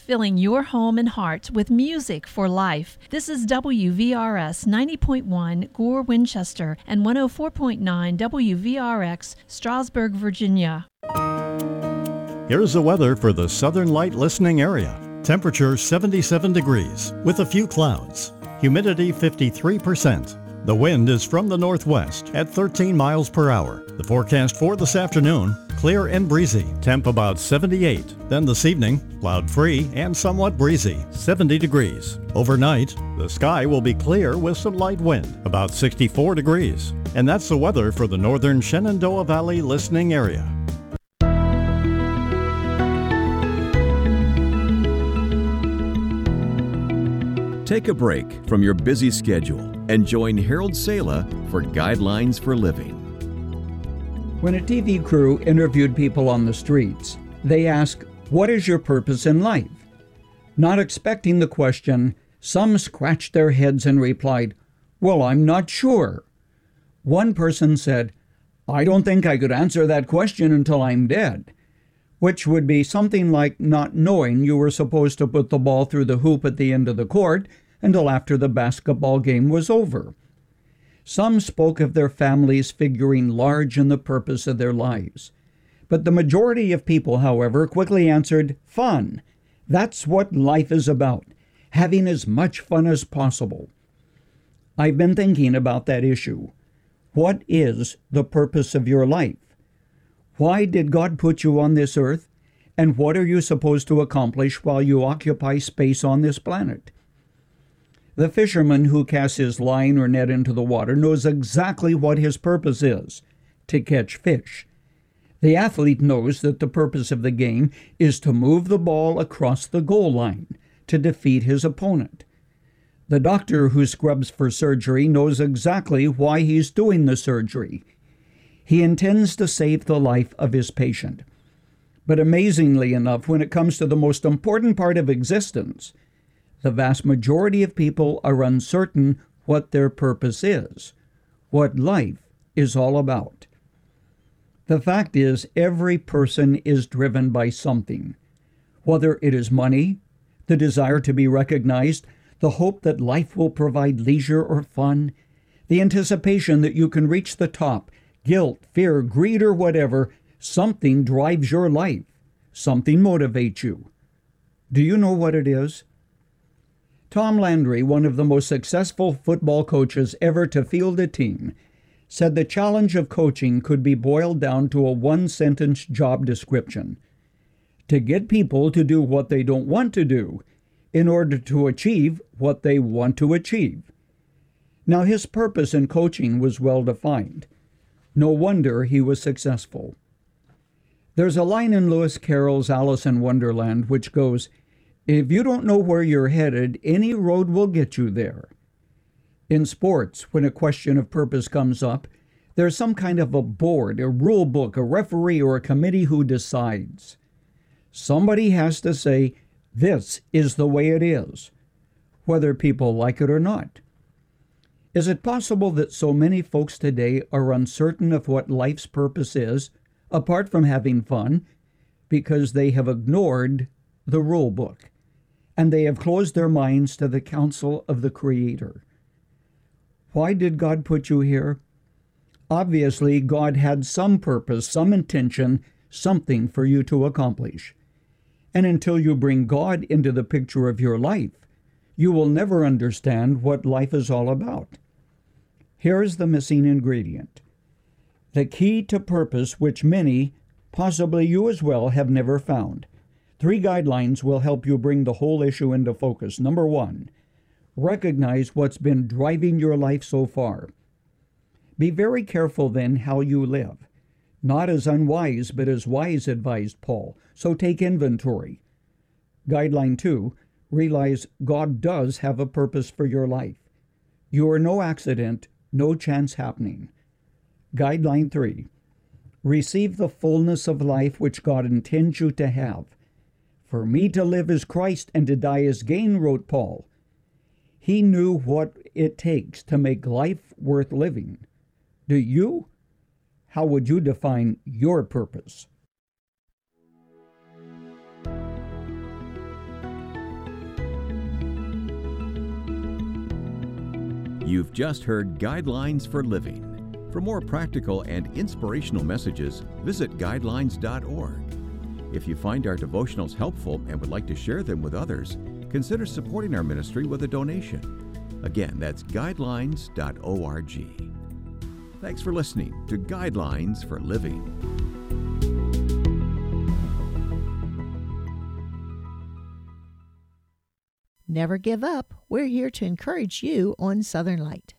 filling your home and heart with music for life. This is WVRS 90.1 Gore, Winchester, and 104.9 WVRX, Strasburg, Virginia. Here's the weather for the Southern Light listening area. Temperature 77 degrees with a few clouds. Humidity 53%. The wind is from the northwest at 13 miles per hour. The forecast for this afternoon, clear and breezy. Temp about 78. Then this evening, cloud-free and somewhat breezy, 70 degrees. Overnight, the sky will be clear with some light wind, about 64 degrees. And that's the weather for the northern Shenandoah Valley listening area. Take a break from your busy schedule and join Harold Sala for Guidelines for Living. When a TV crew interviewed people on the streets, they asked, "What is your purpose in life?" Not expecting the question, some scratched their heads and replied, "Well, I'm not sure." One person said, "I don't think I could answer that question until I'm dead," which would be something like not knowing you were supposed to put the ball through the hoop at the end of the court until after the basketball game was over. Some spoke of their families figuring large in the purpose of their lives. But the majority of people, however, quickly answered, "Fun. That's what life is about, having as much fun as possible." I've been thinking about that issue. What is the purpose of your life? Why did God put you on this earth? And what are you supposed to accomplish while you occupy space on this planet? The fisherman who casts his line or net into the water knows exactly what his purpose is, to catch fish. The athlete knows that the purpose of the game is to move the ball across the goal line, to defeat his opponent. The doctor who scrubs for surgery knows exactly why he's doing the surgery. He intends to save the life of his patient. But amazingly enough, when it comes to the most important part of existence, the vast majority of people are uncertain what their purpose is, what life is all about. The fact is, every person is driven by something, whether it is money, the desire to be recognized, the hope that life will provide leisure or fun, the anticipation that you can reach the top, guilt, fear, greed, or whatever. Something drives your life. Something motivates you. Do you know what it is? Tom Landry, one of the most successful football coaches ever to field a team, said the challenge of coaching could be boiled down to a one-sentence job description: to get people to do what they don't want to do in order to achieve what they want to achieve. Now, his purpose in coaching was well defined. No wonder he was successful. There's a line in Lewis Carroll's Alice in Wonderland which goes, "If you don't know where you're headed, any road will get you there." In sports, when a question of purpose comes up, there's some kind of a board, a rule book, a referee, or a committee who decides. Somebody has to say, "This is the way it is," whether people like it or not. Is it possible that so many folks today are uncertain of what life's purpose is, apart from having fun, because they have ignored the rule book, and they have closed their minds to the counsel of the Creator? Why did God put you here? Obviously, God had some purpose, some intention, something for you to accomplish. And until you bring God into the picture of your life, you will never understand what life is all about. Here's the missing ingredient: the key to purpose, which many, possibly you as well, have never found. 3 guidelines will help you bring the whole issue into focus. Number 1, recognize what's been driving your life so far. Be very careful then how you live. Not as unwise, but as wise, advised Paul. So take inventory. Guideline 2, realize God does have a purpose for your life. You are no accident, no chance happening. Guideline 3, receive the fullness of life which God intends you to have. For me to live is Christ, and to die is gain, wrote Paul. He knew what it takes to make life worth living. Do you? How would you define your purpose? You've just heard Guidelines for Living. For more practical and inspirational messages, visit guidelines.org. If you find our devotionals helpful and would like to share them with others, consider supporting our ministry with a donation. Again, that's guidelines.org. Thanks for listening to Guidelines for Living. Never give up. We're here to encourage you on Southern Light.